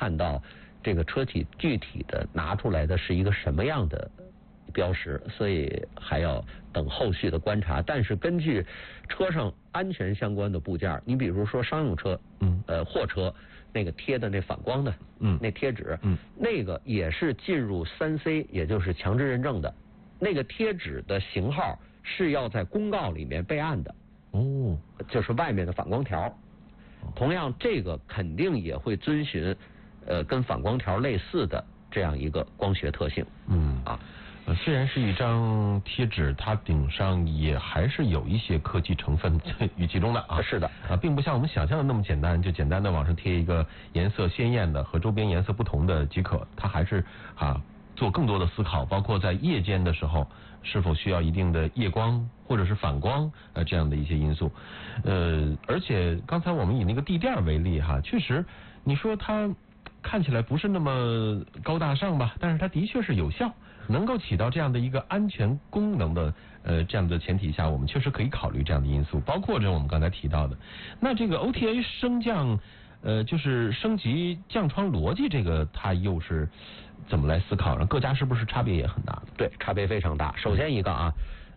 看到这个车体具体的拿出来的是一个什么样的标识，所以还要等后续的观察。但是根据车上安全相关的部件，你比如说商用车，货车那个贴的那反光的，那贴纸，那个也是进入3C，也就是强制认证的，那个贴纸的型号是要在公告里面备案的，就是外面的反光条。同样，这个肯定也会遵循跟反光条类似的这样一个光学特性。 虽然是一张贴纸，它顶上也还是有一些科技成分与其中的啊。 是的并不像我们想象的那么简单，就简单的往上贴一个颜色鲜艳的和周边颜色不同的即可，它还是做更多的思考，包括在夜间的时候是否需要一定的夜光或者是反光这样的一些因素。而且刚才我们以那个地垫为例确实你说它看起来不是那么高大上吧，但是它的确是有效，能够起到这样的一个安全功能的这样的前提下，我们确实可以考虑这样的因素，包括我们刚才提到的。那这个 OTA 升降就是升级降窗逻辑，这个它又是怎么来思考呢？各家是不是差别也很大？ 对，差别非常大。首先一个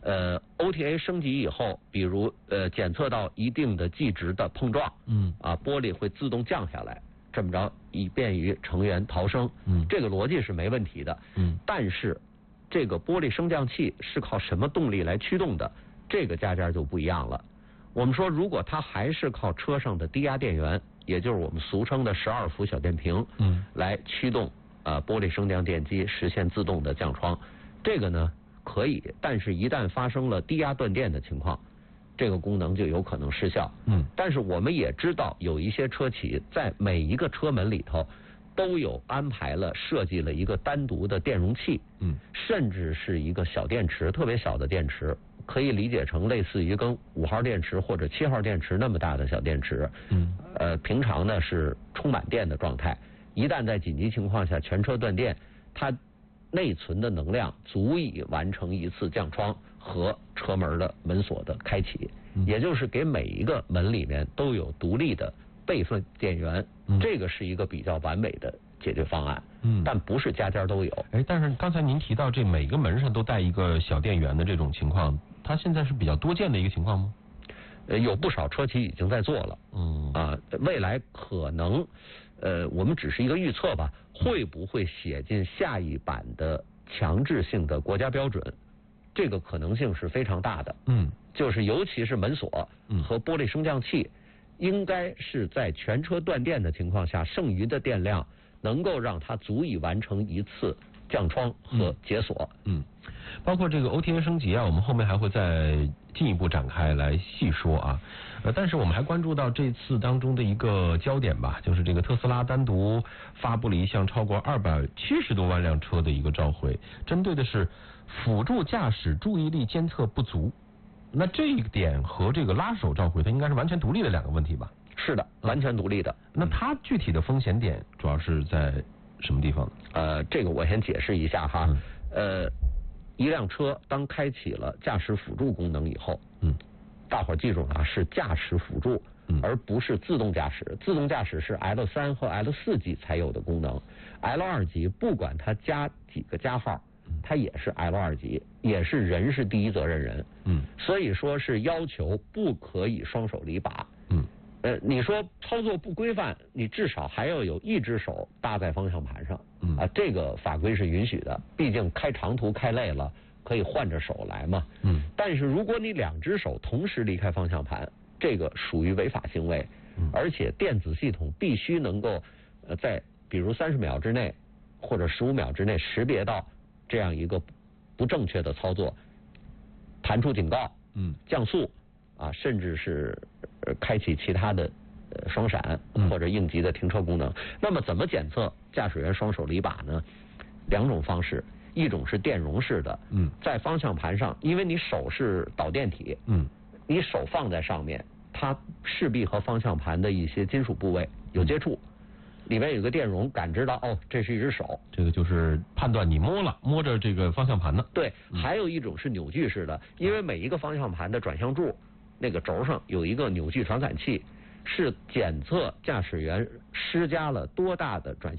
OTA 升级以后，比如检测到一定的计值的碰撞，玻璃会自动降下来，这么着以便于成员逃生，这个逻辑是没问题的。但是这个玻璃升降器是靠什么动力来驱动的？这个家就不一样了。我们说，如果它还是靠车上的低压电源，也就是我们俗称的12伏小电瓶，来驱动玻璃升降电机实现自动的降窗，这个呢可以，但是一旦发生了低压断电的情况，这个功能就有可能失效。但是我们也知道有一些车企在每一个车门里头都有安排了设计了一个单独的电容器，甚至是一个小电池，特别小的电池，可以理解成类似于跟5号电池或者7号电池那么大的小电池。平常呢是充满电的状态，一旦在紧急情况下全车断电，它内存的能量足以完成一次降窗和车门的门锁的开启，也就是给每一个门里面都有独立的备份电源，这个是一个比较完美的解决方案。但不是家都有。 但是刚才您提到这每个门上都带一个小电源的这种情况，它现在是比较多见的一个情况吗？ 有不少车企已经在做了。未来可能我们只是一个预测吧，会不会写进下一版的强制性的国家标准？这个可能性是非常大的。就是尤其是门锁和玻璃升降器，应该是在全车断电的情况下，剩余的电量能够让它足以完成一次降窗和解锁。 包括这个 OTA 升级我们后面还会再进一步展开来细说但是我们还关注到这次当中的一个焦点吧，就是这个特斯拉单独发布了一项超过270多万辆车的一个召回，针对的是辅助驾驶注意力监测不足。那这一点和这个拉手召回它应该是完全独立的两个问题吧？ 是的，完全独立的。 那它具体的风险点主要是在什么地方？ 这个我先解释一下一辆车当开启了驾驶辅助功能以后，大伙儿记住是驾驶辅助，而不是自动驾驶。自动驾驶是 L3 和 L4 级才有的功能， L2 级不管它加几个加号，它也是 L2 级，也是人是第一责任人。所以说是要求不可以双手离把。你说操作不规范，你至少还要有一只手搭在方向盘上。这个法规是允许的，毕竟开长途开累了，可以换着手来嘛。但是如果你2只手同时离开方向盘，这个属于违法行为。而且电子系统必须能够在比如30秒之内或者15秒之内识别到这样一个不正确的操作，弹出警告，降速甚至是开启其他的双闪或者应急的停车功能。那么怎么检测驾驶员双手离把呢？2种方式，一种是电容式的，在方向盘上，因为你手是导电体，你手放在上面，它势必和方向盘的一些金属部位有接触，里面有个电容感知到这是一只手， 这个就是判断你摸着这个方向盘呢。 对，还有一种是扭矩式的，因为每一个方向盘的转向柱那个轴上有一个扭矩传感器，是检测驾驶员施加了多大的转向